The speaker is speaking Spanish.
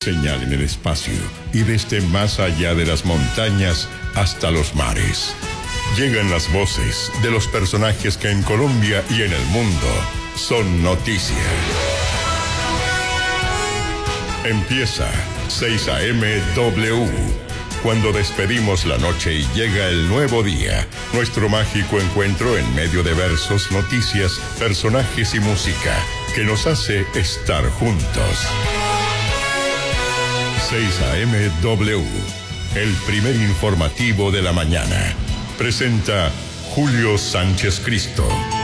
Señal en el espacio y desde más allá de las montañas hasta los mares. Llegan las voces de los personajes que en Colombia y en el mundo son noticia. Empieza 6 a.m. W. Cuando despedimos la noche y llega el nuevo día, nuestro mágico encuentro en medio de versos, noticias, personajes y música que nos hace estar juntos. 6 a.m. W, el primer informativo de la mañana. Presenta Julio Sánchez Cristo.